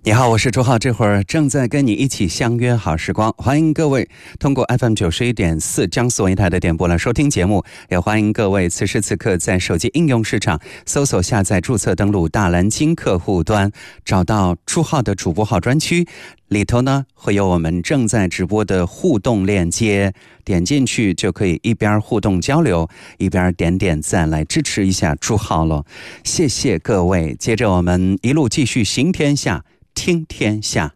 你好，我是朱浩，这会儿正在跟你一起相约好时光，欢迎各位通过 FM91.4 江苏文艺台的点播来收听节目，也欢迎各位此时此刻在手机应用市场搜索下载注册登录大蓝鲸客户端，找到朱浩的主播号专区，里头呢会有我们正在直播的互动链接，点进去就可以一边互动交流，一边点点赞来支持一下朱浩了，谢谢各位。接着我们一路继续行天下听天下。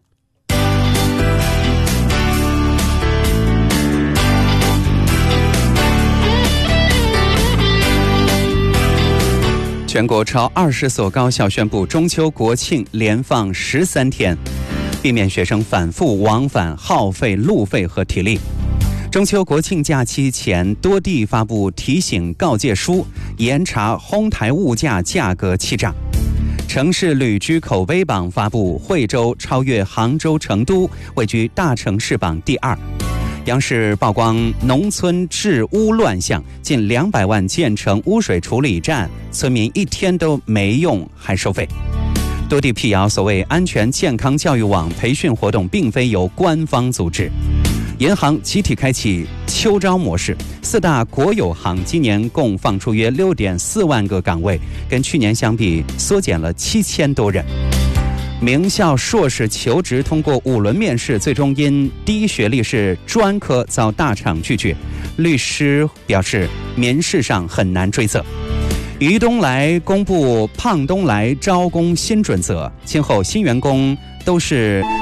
全国超20所高校宣布中秋国庆连放13天，避免学生反复往返耗费路费和体力。中秋国庆假期前，多地发布提醒告诫书，严查哄抬物价价格欺诈。城市旅居口碑榜发布，惠州超越杭州、成都，位居大城市榜第2。央视曝光农村治污乱象，近200万建成污水处理站，村民1天都没用还收费。多地辟谣所谓安全健康教育网培训活动并非由官方组织。银行集体开启秋招模式，4大国有行今年共放出约6.4万个岗位，跟去年相比缩减了7000多人。名校硕士求职通过5轮面试，最终因低学历是专科遭大厂拒绝。律师表示，民事上很难追责。于东来公布胖东来招工新准则，今后新员工都是